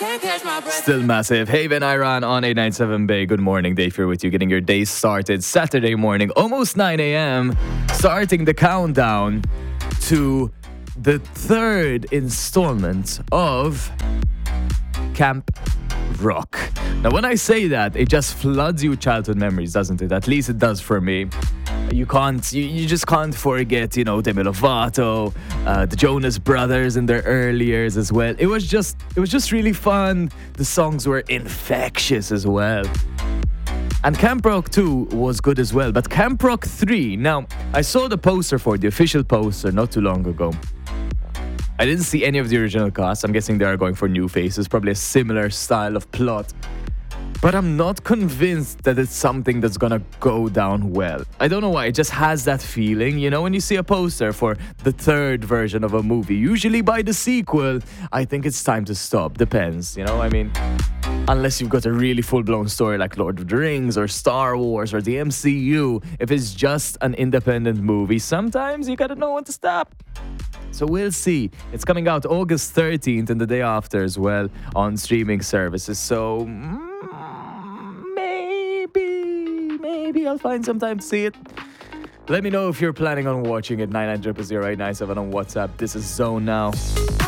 Still massive. Haven Iran on 897 Bay. Good morning, Dave here with you, getting your day started. Saturday morning, almost 9 a.m. Starting the countdown to the third installment of Camp Rock. Now, when I say that, it just floods you with childhood memories, doesn't it? At least it does for me. You just can't forget, Demi Lovato, the Jonas Brothers in their early years as well. It was just really fun. The songs were infectious as well. And Camp Rock 2 was good as well. But Camp Rock 3, now, I saw the poster for the official poster not too long ago. I didn't see any of the original cast. I'm guessing they are going for new faces, probably a similar style of plot. But I'm not convinced that it's something that's gonna go down well. I don't know why, it just has that feeling, when you see a poster for the third version of a movie, usually by the sequel, I think it's time to stop. Depends, unless you've got a really full-blown story like Lord of the Rings or Star Wars or the MCU. If it's just an independent movie, sometimes you gotta know when to stop. So we'll see. It's coming out August 13th and the day after as well on streaming services. So maybe I'll find some time to see it. Let me know if you're planning on watching it. 9900897 on WhatsApp. This is Zone now.